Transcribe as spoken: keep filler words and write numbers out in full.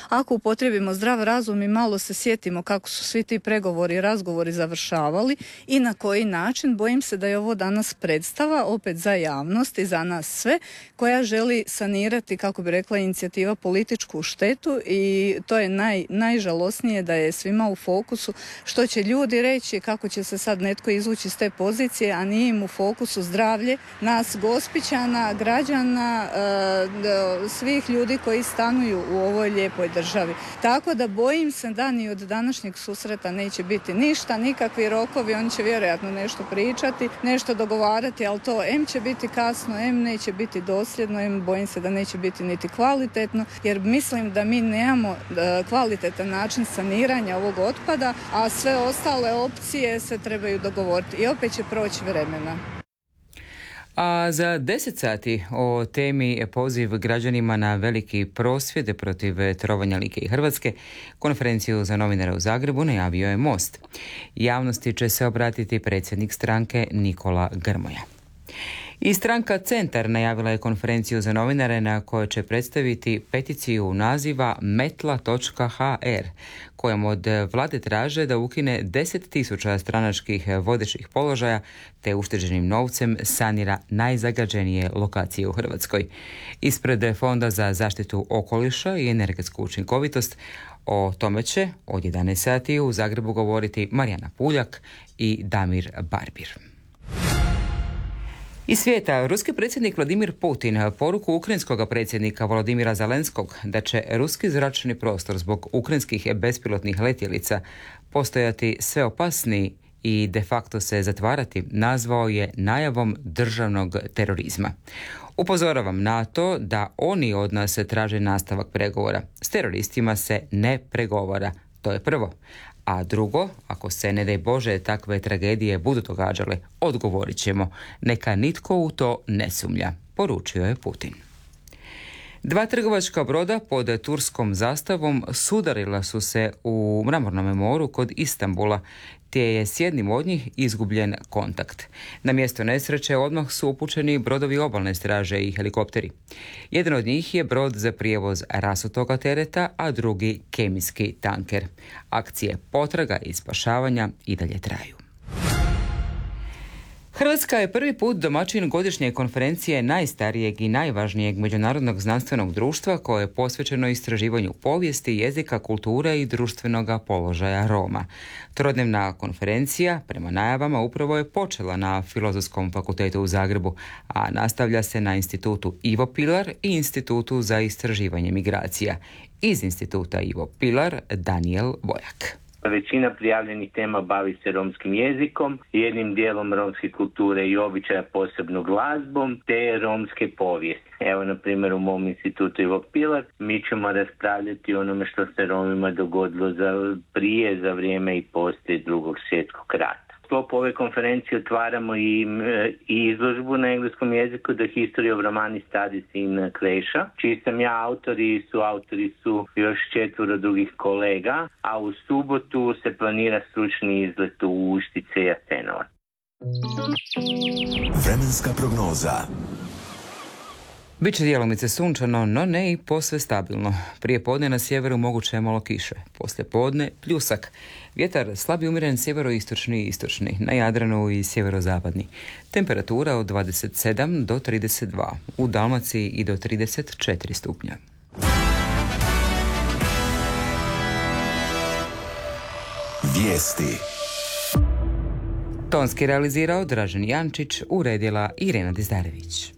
ako upotrijebimo zdrav razum i malo se sjetimo kako su svi ti pregovori i razgovori završavali i na koji način, bojim se da je ovo danas predstava opet za javnost i za nas sve, koja želi sanirati, kako bi rekla inicijativa, političku štetu i to je naj, najžalosnije da je svima u fokusu što će ljudi reći, kako će se sad netko izvući iz te pozicije, a nije im u fokusu zdravlje nas Gospićana, građana, e, svih ljudi koji stanuju u ovoj lijepoj državi. Tako da bojim se da ni od današnjeg susreta neće biti ništa, nikakvi rokovi, oni će vjerojatno nešto pričati, nešto dogovarati, ali to em će biti kasno, em neće biti dosljedno, em bojim se da neće biti niti kvalitetno, jer mislim da mi nemamo e, kvalitetan način saniranja ovog otpada, a sve ostale opcije se trebaju dogovoriti i opet će proći vremena. A za deset sati o temi poziv građanima na veliki prosvjed protiv trovanja Like i Hrvatske, konferenciju za novinare u Zagrebu najavio je Most. Javnosti će se obratiti predsjednik stranke Nikola Grmoja. I stranka Centar najavila je konferenciju za novinare na kojoj će predstaviti peticiju naziva metla točka ha er, kojom od vlade traže da ukine deset tisuća stranačkih vodećih položaja te ušteđenim novcem sanira najzagađenije lokacije u Hrvatskoj. Ispred Fonda za zaštitu okoliša i energetsku učinkovitost o tome će od jedanaest sati u Zagrebu govoriti Marijana Puljak i Damir Barbir. Iz svijeta, ruski predsjednik Vladimir Putin poruku ukrajinskog predsjednika Volodimira Zelenskog da će ruski zračni prostor zbog ukrajinskih bespilotnih letjelica postojati sve opasniji i de facto se zatvarati, nazvao je najavom državnog terorizma. Upozoravam na to da oni od nas traže nastavak pregovora. S teroristima se ne pregovara, to je prvo. A drugo, ako se, ne daj Bože, takve tragedije budu događale, odgovorit ćemo. Neka nitko u to ne sumnja, poručio je Putin. Dva trgovačka broda pod turskom zastavom sudarila su se u Mramornom moru kod Istanbula, te je s jednim od njih izgubljen kontakt. Na mjesto nesreće odmah su upućeni brodovi obalne straže i helikopteri. Jedan od njih je brod za prijevoz rasutoga tereta, a drugi kemijski tanker. Akcije potraga i spašavanja i dalje traju. Hrvatska je prvi put domaćin godišnje konferencije najstarijeg i najvažnijeg međunarodnog znanstvenog društva koje je posvećeno istraživanju povijesti, jezika, kulture i društvenog položaja Roma. Trodnevna konferencija, prema najavama, upravo je počela na Filozofskom fakultetu u Zagrebu, a nastavlja se na Institutu Ivo Pilar i Institutu za istraživanje migracija. Iz Instituta Ivo Pilar, Daniel Bojak. Većina prijavljenih tema bavi se romskim jezikom, jednim dijelom romske kulture i običaja, posebno glazbom, te romske povijesti. Evo, na primjer, u mom institutu Ivo Pilar mi ćemo raspravljati o onome što se Romima dogodilo za prije, za vrijeme i poslije Drugog svjetskog rata. U sklopu ove konferencije otvaramo i, i izložbu na engleskom jeziku The History of Romani Studies in Croatia, čiji sam ja autor i su autori su još četvoro drugih kolega, a u subotu se planira stručni izlet u Uštice i Jasenovac. Vremenska prognoza. Biće djelomice sunčano, no ne i posve stabilno. Prije podne na sjeveru moguće je malo kiše. Poslije podne pljusak. Vjetar slabi umjeren sjeveroistočni i istočni, na Jadranu i sjeverozapadni. Temperatura od dvadeset sedam do trideset dva, u Dalmaciji i do trideset četiri stupnja. Vijesti. Tonski realizirao Dražen Jančić, uredila Irena Dizdarević.